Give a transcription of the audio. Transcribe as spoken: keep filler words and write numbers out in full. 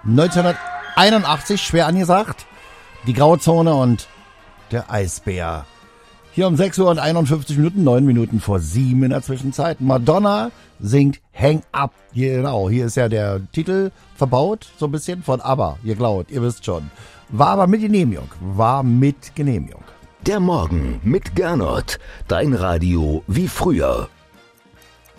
neunzehnhunderteinundachtzig, schwer angesagt. Die Grauzone und der Eisbär. Hier um sechs Uhr und einundfünfzig Minuten, neun Minuten vor sieben in der Zwischenzeit. Madonna singt Hang Up. Genau, hier ist ja der Titel verbaut, so ein bisschen von ABBA. Ihr glaubt, ihr wisst schon. War aber mit Genehmigung. War mit Genehmigung. Der Morgen mit Gernot. Dein Radio wie früher.